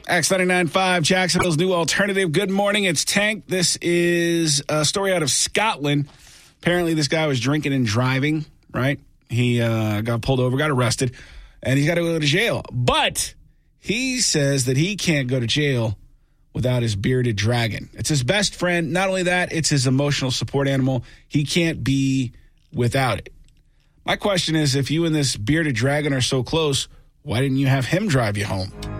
X99.5, Jacksonville's new alternative. Good morning. It's Tank. This is a story out of Scotland. Apparently, this guy was drinking and driving, right? He got pulled over, got arrested, and he's got to go to jail. But he says that he can't go to jail without his bearded dragon. It's his best friend. Not only that, it's his emotional support animal. He can't be without it. My question is, if you and this bearded dragon are so close, why didn't you have him drive you home?